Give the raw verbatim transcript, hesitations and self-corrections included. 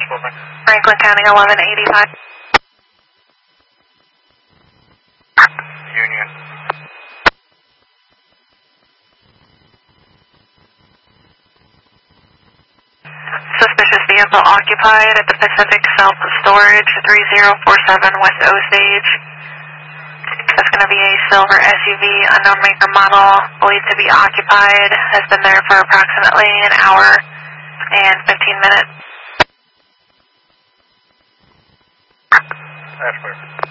Franklin County eleven eighty-five. Union. Suspicious vehicle occupied at the Pacific Self Storage, three zero four seven West Osage. That's going to be a silver S U V, unknown make or model, believed to be occupied, has been there for approximately an hour and fifteen minutes. That's clear.